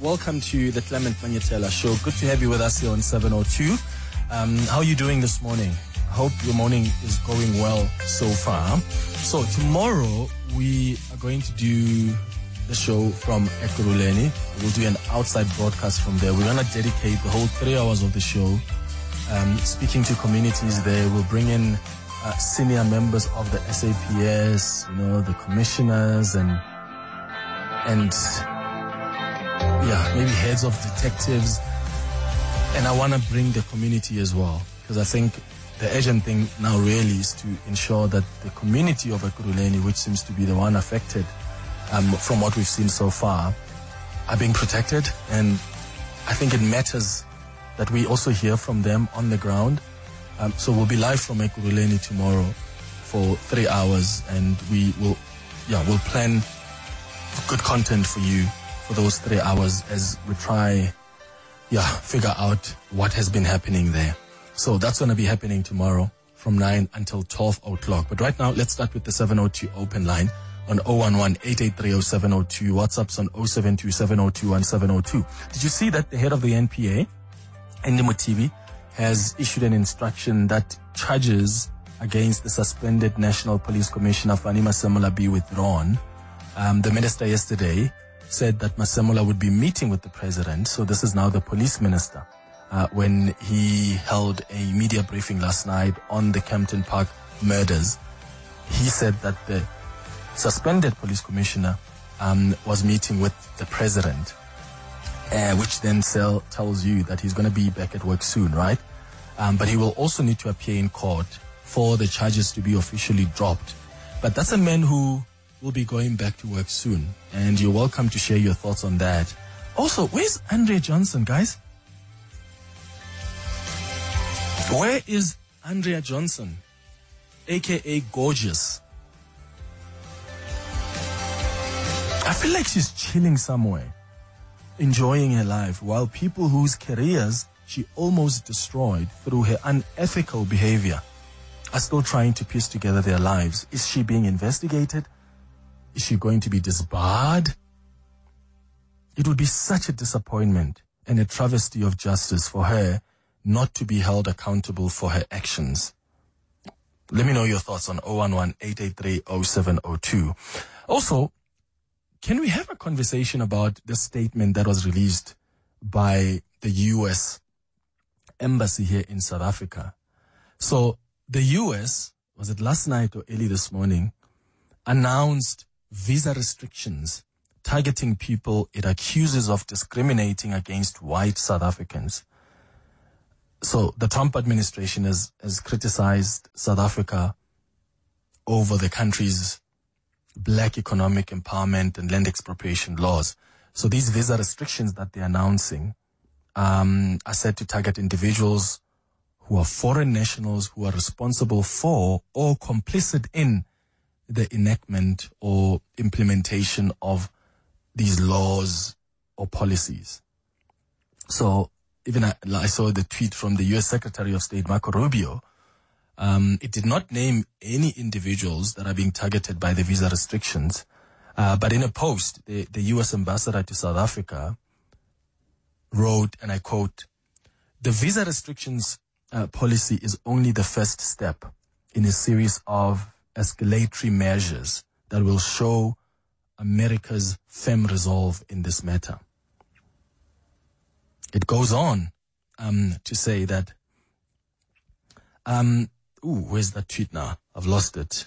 welcome to the Clement Manyetela Show. Good to have you with us here on 702. How are you doing this morning? I hope your morning is going well so far. So tomorrow we are going to do the show from Ekurhuleni. We'll do an outside broadcast from there. We're going to dedicate the whole 3 hours of the show speaking to communities there. We'll bring in senior members of the SAPS, the commissioners and maybe heads of detectives. And I want to bring the community as well, because I think the urgent thing now really is to ensure that the community of Ekurhuleni, which seems to be the one affected from what we've seen so far, are being protected. And I think it matters that we also hear from them on the ground. So we'll be live from Ekurhuleni tomorrow for 3 hours, and we'll plan good content for you for those 3 hours as we try, figure out what has been happening there. So that's going to be happening tomorrow from 9 until 12 o'clock. But right now, let's start with the 702 open line on 011-883-0702. WhatsApp's on 072-702-1702. Did you see that the head of the NPA, Ndimo TV, has issued an instruction that charges against the suspended National Police Commissioner Fani Masemola be withdrawn? The minister yesterday said that Masemola would be meeting with the president. So this is now the police minister. When he held a media briefing last night on the Kempton Park murders, he said that the suspended police commissioner was meeting with the president, which then tells you that he's going to be back at work soon, right? But he will also need to appear in court for the charges to be officially dropped. But that's a man who will be going back to work soon, and you're welcome to share your thoughts on that. Also, where's Andrea Johnson, guys? Where is Andrea Johnson, aka Gorgeous? I feel like she's chilling somewhere, enjoying her life, while people whose careers she almost destroyed through her unethical behavior are still trying to piece together their lives. Is she being investigated? Is she going to be disbarred? It would be such a disappointment and a travesty of justice for her not to be held accountable for her actions. Let me know your thoughts on 011-883-0702. Also, can we have a conversation about the statement that was released by the U.S. Embassy here in South Africa? So the U.S., was it last night or early this morning, announced visa restrictions targeting people it accuses of discriminating against white South Africans. So the Trump administration has criticized South Africa over the country's black economic empowerment and land expropriation laws. So these visa restrictions that they're announcing are said to target individuals who are foreign nationals who are responsible for or complicit in the enactment or implementation of these laws or policies. So even I saw the tweet from the U.S. Secretary of State, Marco Rubio. It did not name any individuals that are being targeted by the visa restrictions. But in a post, the U.S. ambassador to South Africa wrote, and I quote, "The visa restrictions policy is only the first step in a series of escalatory measures that will show America's firm resolve in this matter." It goes on to say that, where's that tweet now? I've lost it.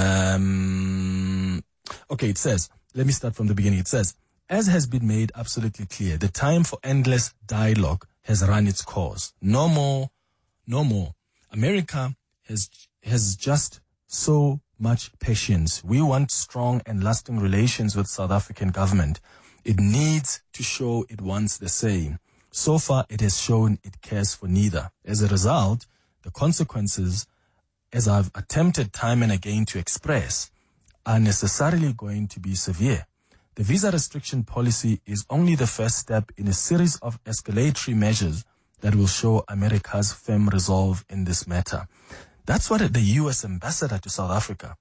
Okay, it says, let me start from the beginning. It says, "As has been made absolutely clear, the time for endless dialogue has run its course. No more. America has just so much patience. We want strong and lasting relations with South African government. It needs to show it wants the same. So far, it has shown it cares for neither. As a result, the consequences, as I've attempted time and again to express, are necessarily going to be severe. The visa restriction policy is only the first step in a series of escalatory measures that will show America's firm resolve in this matter." That's what the U.S. ambassador to South Africa,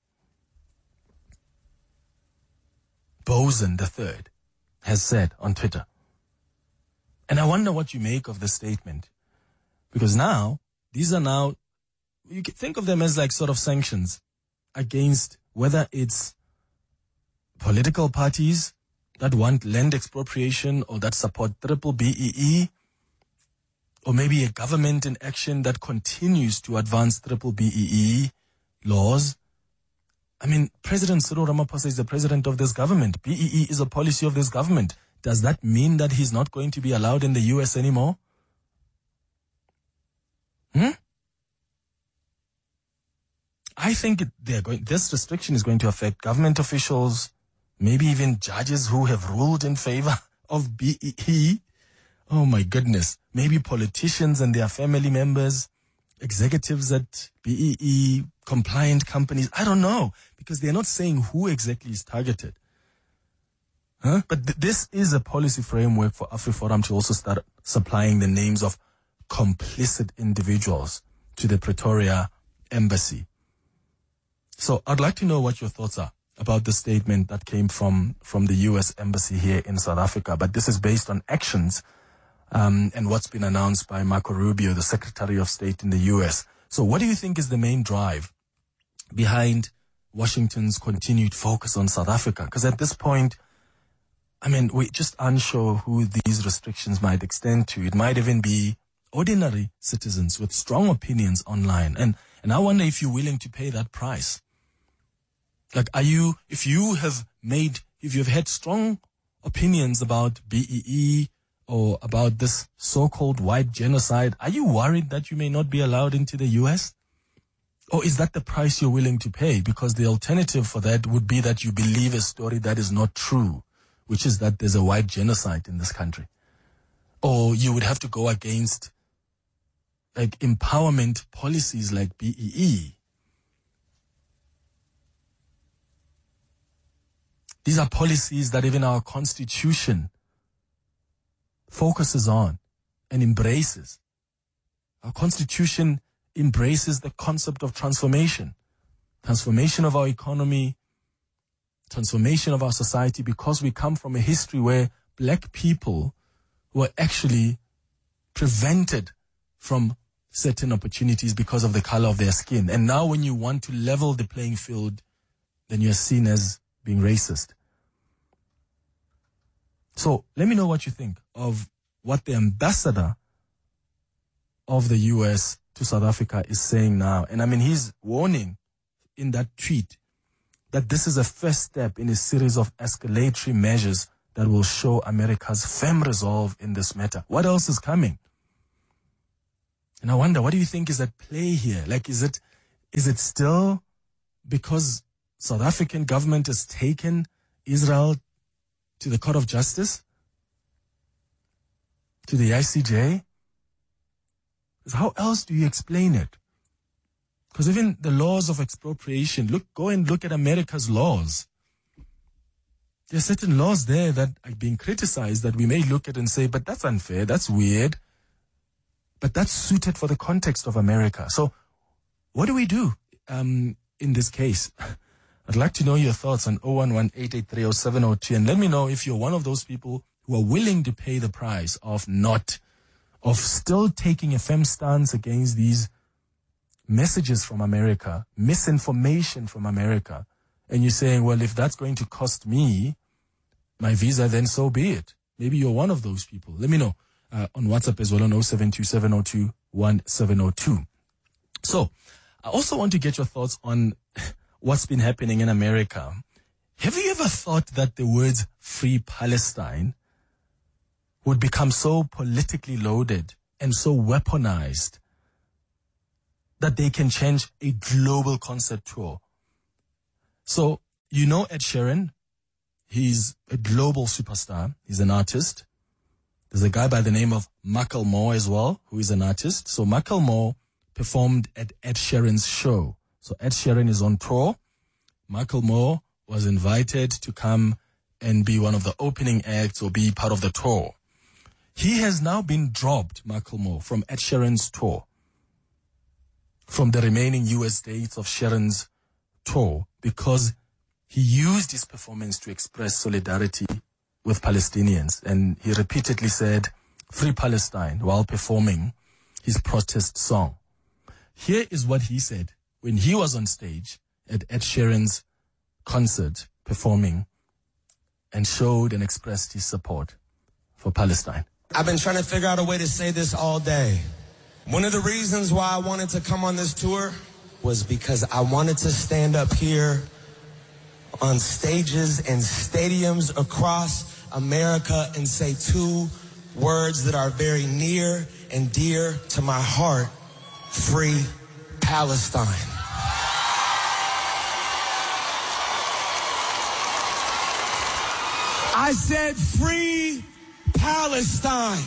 Bozen III, has said on Twitter. And I wonder what you make of this statement. Because now, these are now, you can think of them as like sort of sanctions against whether it's political parties that want land expropriation or that support triple BEE, or maybe a government in action that continues to advance triple BEE laws. I mean, President Cyril Ramaphosa is the president of this government. BEE is a policy of this government. Does that mean that he's not going to be allowed in the US anymore? I think this restriction is going to affect government officials, maybe even judges who have ruled in favor of BEE. Oh my goodness. Maybe politicians and their family members, executives at BEE, compliant companies. I don't know, because they're not saying who exactly is targeted. But this is a policy framework for AfriForum to also start supplying the names of complicit individuals to the Pretoria embassy. So I'd like to know what your thoughts are about the statement that came from the US embassy here in South Africa. But this is based on actions and what's been announced by Marco Rubio, the Secretary of State in the US. So what do you think is the main drive behind Washington's continued focus on South Africa? Because at this point, I mean, we're just unsure who these restrictions might extend to. It might even be ordinary citizens with strong opinions online. And I wonder if you're willing to pay that price. Like, if you've had strong opinions about BEE or about this so-called white genocide, are you worried that you may not be allowed into the US? Or is that the price you're willing to pay? Because the alternative for that would be that you believe a story that is not true, which is that there's a white genocide in this country. Or you would have to go against like empowerment policies like BEE. These are policies that even our constitution focuses on and embraces. Our constitution embraces the concept of transformation of our economy, transformation of our society, because we come from a history where black people were actually prevented from certain opportunities because of the color of their skin. And now when you want to level the playing field, then you're seen as being racist. So let me know what you think of what the ambassador of the US to South Africa is saying now. And I mean, he's warning in that tweet that this is a first step in a series of escalatory measures that will show America's firm resolve in this matter. What else is coming? And I wonder, what do you think is at play here? Like, is it still because South African government has taken Israel to the Court of Justice? To the ICJ? How else do you explain it? Because even the laws of expropriation, go and look at America's laws. There are certain laws there that are being criticized that we may look at and say, but that's unfair, that's weird. But that's suited for the context of America. So what do we do in this case? I'd like to know your thoughts on 011-883-0702, and let me know if you're one of those people who are willing to pay the price of still taking a firm stance against these messages from America, misinformation from America, and you're saying, well, if that's going to cost me my visa, then so be it. Maybe you're one of those people. Let me know on WhatsApp as well on 0727021702. So I also want to get your thoughts on what's been happening in America. Have you ever thought that the words Free Palestine would become so politically loaded and so weaponized that they can change a global concert tour? So, you know Ed Sheeran, he's a global superstar. He's an artist. There's a guy by the name of Macklemore as well, who is an artist. So Macklemore performed at Ed Sheeran's show. So Ed Sheeran is on tour. Macklemore was invited to come and be one of the opening acts or be part of the tour. He has now been dropped, Macklemore, from Ed Sheeran's tour, from the remaining US dates of Sheeran's tour, because he used his performance to express solidarity with Palestinians. And he repeatedly said Free Palestine, while performing his protest song. Here is what he said when he was on stage at Ed Sheeran's concert performing and showed and expressed his support for Palestine. I've been trying to figure out a way to say this all day. One of the reasons why I wanted to come on this tour was because I wanted to stand up here on stages and stadiums across America and say two words that are very near and dear to my heart: Free Palestine. I said Free Palestine.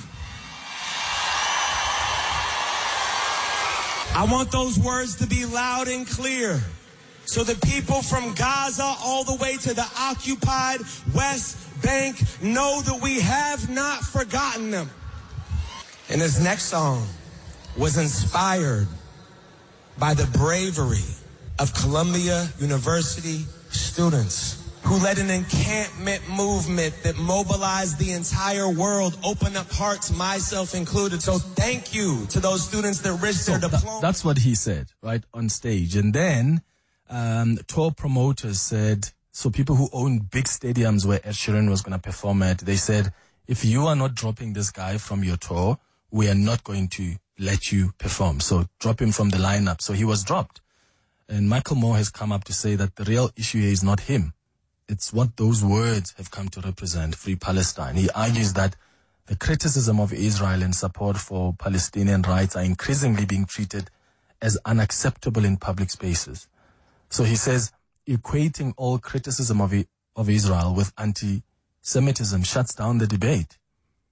I want those words to be loud and clear so the people from Gaza all the way to the occupied West Bank know that we have not forgotten them. And this next song was inspired by the bravery of Columbia University students who led an encampment movement that mobilized the entire world, opened up hearts, myself included. So thank you to those students that risked their diploma. That's what he said, right, on stage. And then tour promoters said, so people who own big stadiums where Ed Sheeran was going to perform at, they said, if you are not dropping this guy from your tour, we are not going to let you perform. So drop him from the lineup. So he was dropped. And Michael Moore has come up to say that the real issue here is not him. It's what those words have come to represent, Free Palestine. He argues that the criticism of Israel and support for Palestinian rights are increasingly being treated as unacceptable in public spaces. So he says, equating all criticism of Israel with anti-Semitism shuts down the debate.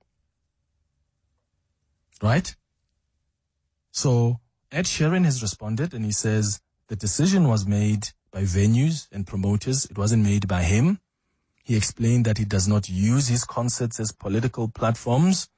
Right? So Ed Sheeran has responded and he says the decision was made by venues and promoters. It wasn't made by him. He explained that he does not use his concerts as political platforms.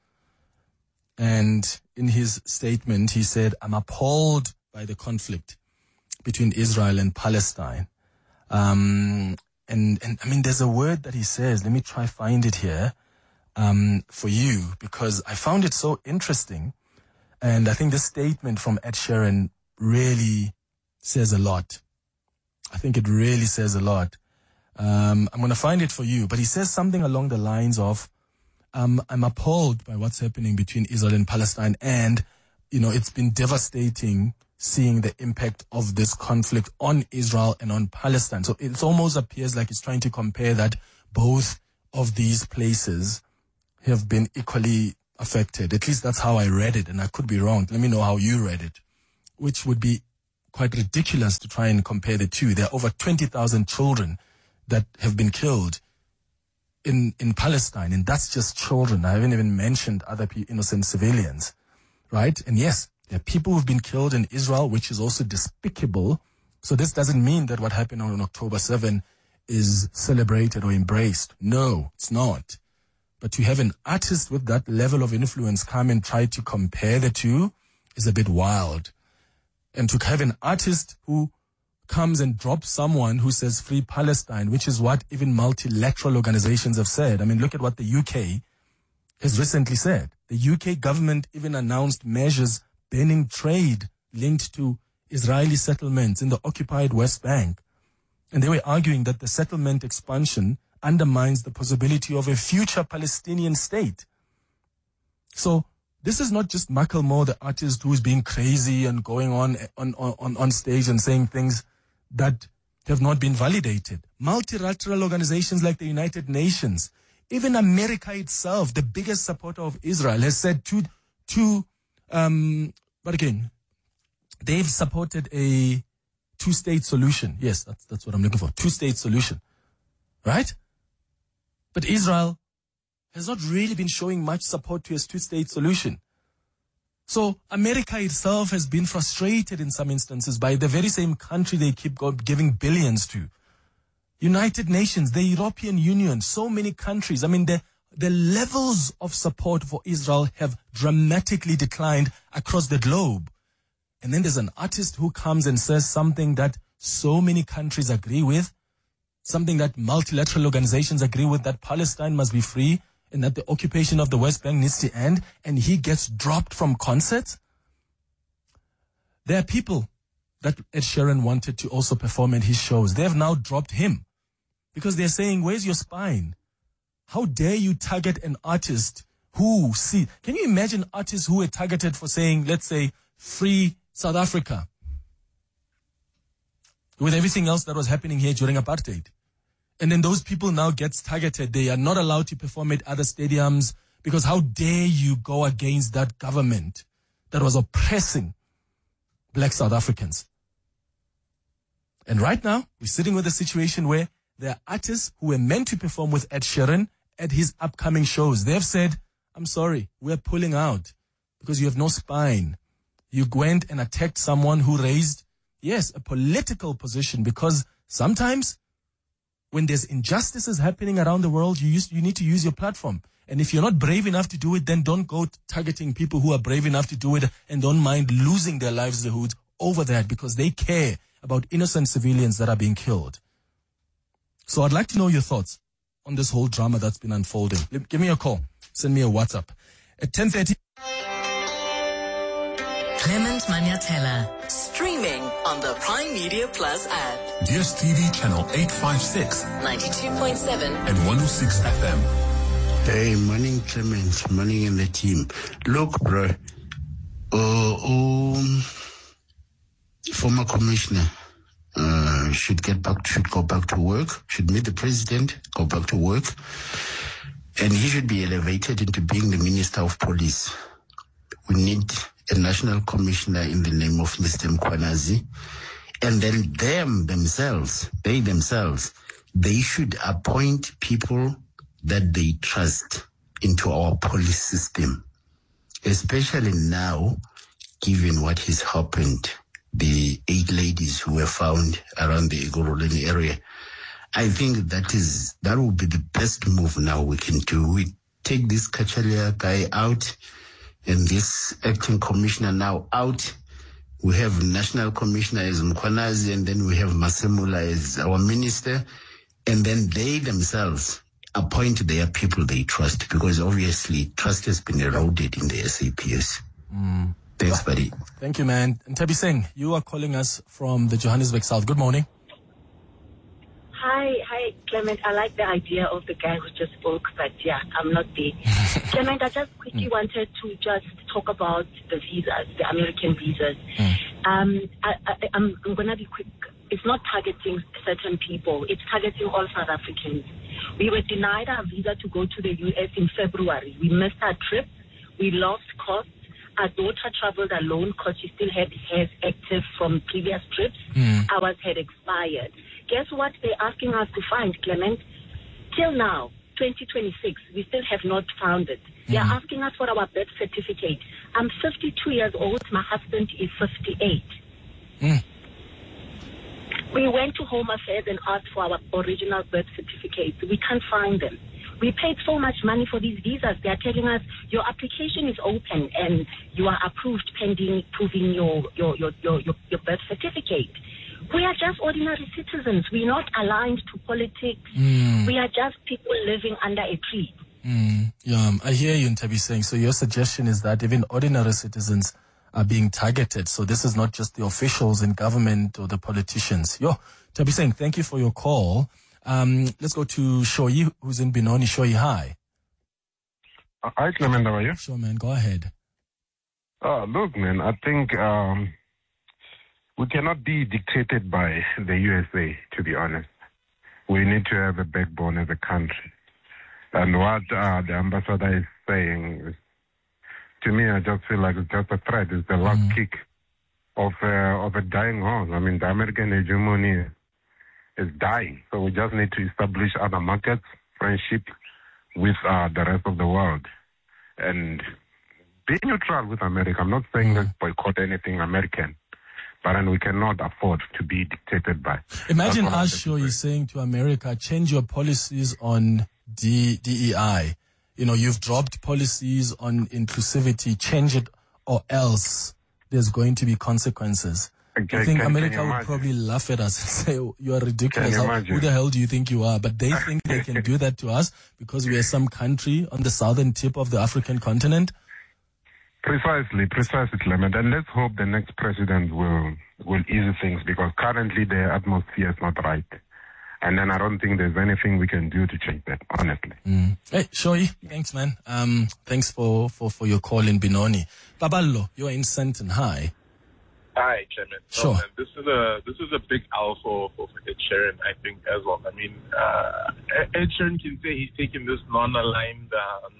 And in his statement, he said, I'm appalled by the conflict between Israel and Palestine. And I mean, there's a word that he says, let me try find it here, for you, because I found it so interesting. And I think this statement from Ed Sheeran really says a lot. I think it really says a lot. I'm going to find it for you, but he says something along the lines of, I'm appalled by what's happening between Israel and Palestine. And, it's been devastating seeing the impact of this conflict on Israel and on Palestine. So it almost appears like he's trying to compare that both of these places have been equally affected. At least that's how I read it, and I could be wrong. Let me know how you read it, which would be quite ridiculous to try and compare the two. There are over 20,000 children that have been killed in Palestine, and that's just children. I haven't even mentioned other innocent civilians, right? And yes, there are people who've been killed in Israel, which is also despicable. So this doesn't mean that what happened on October 7 is celebrated or embraced. No, it's not. But to have an artist with that level of influence come and try to compare the two is a bit wild. And to have an artist who comes and drops someone who says Free Palestine, which is what even multilateral organizations have said. I mean, look at what the UK has recently said. The UK government even announced measures banning trade linked to Israeli settlements in the occupied West Bank. And they were arguing that the settlement expansion undermines the possibility of a future Palestinian state. So this is not just Michael Moore, the artist who is being crazy and going on stage and saying things that have not been validated. Multilateral organizations like the United Nations, even America itself, the biggest supporter of Israel, has said but again, they've supported a two-state solution. Yes, that's what I'm looking for. Two-state solution. Right? But Israel has not really been showing much support to a two-state solution. So America itself has been frustrated in some instances by the very same country they keep giving billions to. United Nations, the European Union, so many countries. I mean, the levels of support for Israel have dramatically declined across the globe. And then there's an artist who comes and says something that so many countries agree with, something that multilateral organizations agree with, that Palestine must be free, and that the occupation of the West Bank needs to end, and he gets dropped from concerts? There are people that Ed Sheeran wanted to also perform at his shows. They have now dropped him because they're saying, where's your spine? How dare you target an artist who can you imagine artists who were targeted for saying, let's say, free South Africa, with everything else that was happening here during apartheid? And then those people now get targeted. They are not allowed to perform at other stadiums because how dare you go against that government that was oppressing black South Africans? And right now, we're sitting with a situation where there are artists who were meant to perform with Ed Sheeran at his upcoming shows. They've said, I'm sorry, we're pulling out because you have no spine. You went and attacked someone who raised, yes, a political position, because sometimes when there's injustices happening around the world, you need to use your platform. And if you're not brave enough to do it, then don't go targeting people who are brave enough to do it and don't mind losing their livelihoods over that, because they care about innocent civilians that are being killed. So I'd like to know your thoughts on this whole drama that's been unfolding. Give me a call. Send me a WhatsApp. At 10:30. Clement Maniatella, streaming on the Prime Media Plus app. DSTV channel 856, 92.7 and 106 FM. Hey, morning Clement, morning in the team. Look, bro, former commissioner should go back to work, should meet the president, go back to work, and he should be elevated into being the Minister of Police. We need a national commissioner in the name of Mr. Mkhwanazi, and then they should appoint people that they trust into our police system, especially now, given what has happened, the 8 ladies who were found around the Ekurhuleni area. I think that will be the best move now we can do. We take this Kachalia guy out and this acting commissioner now out. We have national commissioner as Mkhwanazi, and then we have Masemula as our minister, and then they themselves appoint their people they trust, because obviously trust has been eroded in the SAPS. Thanks, buddy. Thank you, man. And Tabi Singh, you are calling us from the Johannesburg South. Good morning. Hi, Clement. I like the idea of the guy who just spoke, but yeah, I'm not there. Clement, I just quickly wanted to just talk about the visas, the American visas. I'm going to be quick. It's not targeting certain people. It's targeting all South Africans. We were denied our visa to go to the U.S. in February. We missed our trip. We lost costs. Our daughter traveled alone because she still had hairs active from previous trips. Ours had expired. Guess what they're asking us to find, Clement? Till now, 2026, we still have not found it. They're asking us for our birth certificate. I'm 52 years old. My husband is 58. We went to Home Affairs and asked for our original birth certificates. We can't find them. We paid so much money for these visas. They are telling us your application is open and you are approved pending proving your birth certificate. We are just ordinary citizens. We're not aligned to politics. We are just people living under a tree. Yeah, I hear you, Ntabi, saying, so your suggestion is that even ordinary citizens are being targeted. So this is not just the officials in government or the politicians. Tabi saying, thank you for your call. Let's go to Shoyi, who's in Benoni. Shoyi, hi. Hi, Clement, how are you? Sure, man, go ahead. Look, man, I think we cannot be dictated by the USA, to be honest. We need to have a backbone as a country. And what the ambassador is saying, to me, I just feel like it's just a threat. It's the last kick of a dying horse. I mean, the American hegemony is dying. So we just need to establish other markets, friendship with the rest of the world. And be neutral with America. I'm not saying let's boycott anything American, but we cannot afford to be dictated by. Imagine Asho is saying to America, change your policies on DEI. You know, you've dropped policies on inclusivity, change it or else there's going to be consequences. I think America would probably laugh at us and say, you are ridiculous. Who the hell do you think you are? But they think they can do that to us because we are some country on the southern tip of the African continent. Precisely, Clement. And let's hope the next president will ease things, because currently the atmosphere is not right. And then I don't think there's anything we can do to change that, honestly. Hey, Shoyi, thanks, man. Thanks for your call in Benoni. Baballo, you're in Sandton. Hi. Hi, Clement. Sure. This is a big L for Ed Sheeran, I think, as well. I mean, Ed Sheeran can say he's taken this non-aligned,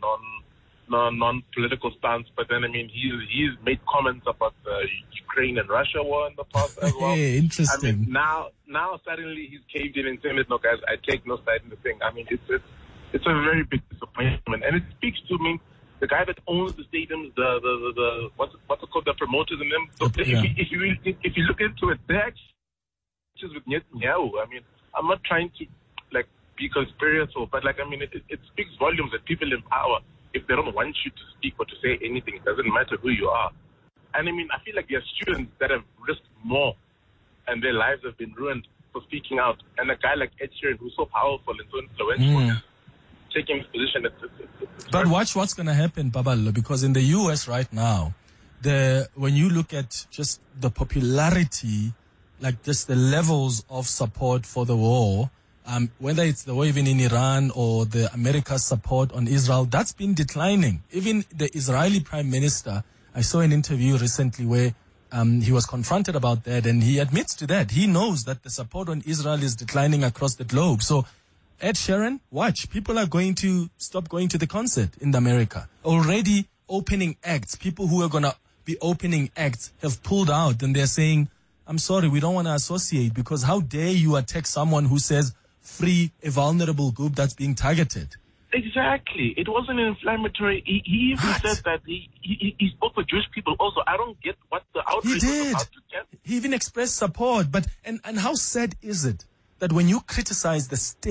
non-political stance, but then, I mean, he's made comments about the Ukraine and Russia war in the past as well. Hey, interesting. I mean, now suddenly he's caved in and said, no, guys, I take no side in the thing. I mean, it's a very big disappointment, and it speaks to me. The guy that owns the stadiums, the what's it called, the promoters and them. So if you look into it, they're actually with Netanyahu. I mean, I'm not trying to be conspiratorial, but I mean, it speaks volumes that people in power, if they don't want you to speak or to say anything, it doesn't matter who you are. And I mean, I feel like there are students that have risked more, and their lives have been ruined for speaking out. And a guy like Ed Sheeran, who's so powerful and so influential, taking his position. But watch what's going to happen, Babalo, because in the U.S. right now, when you look at just the popularity, just the levels of support for the war, whether it's the war even in Iran or the America's support on Israel, that's been declining. Even the Israeli Prime Minister, I saw an interview recently where he was confronted about that, and he admits to that. He knows that the support on Israel is declining across the globe. So Ed Sheeran, watch. People are going to stop going to the concert in America. Already opening acts, people who are going to be opening acts have pulled out, and they're saying, I'm sorry, we don't want to associate, because how dare you attack someone who says free a vulnerable group that's being targeted? Exactly. It wasn't inflammatory. He even said that he spoke for Jewish people also. I don't get what the outrage was about to get. He even expressed support. But and how sad is it that when you criticize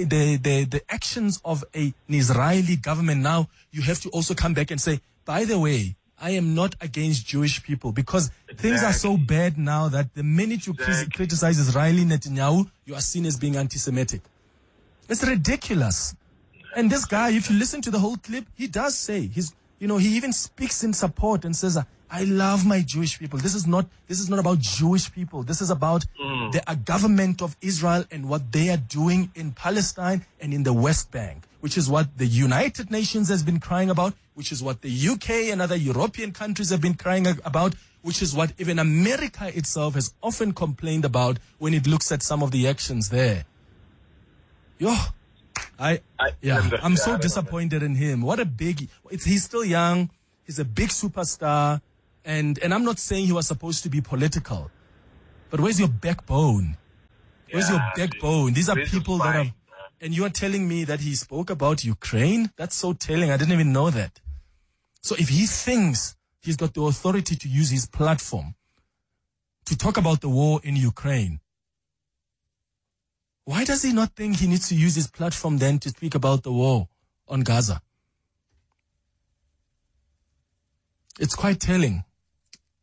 the actions of an Israeli government, now you have to also come back and say, by the way, I am not against Jewish people, because things are so bad now that the minute you criticize Israeli Netanyahu, you are seen as being anti-Semitic. It's ridiculous. And this guy, if you listen to the whole clip, he does say, he even speaks in support and says, I love my Jewish people. This is not about Jewish people. This is about the government of Israel and what they are doing in Palestine and in the West Bank, which is what the United Nations has been crying about, which is what the UK and other European countries have been crying about, which is what even America itself has often complained about when it looks at some of the actions there. I'm so disappointed in him. What a he's still young. He's a big superstar. And I'm not saying he was supposed to be political, but where's your backbone? Where's your backbone? These are people that have, and you are telling me that he spoke about Ukraine? That's so telling. I didn't even know that. So if he thinks he's got the authority to use his platform to talk about the war in Ukraine, why does he not think he needs to use his platform then to speak about the war on Gaza? It's quite telling.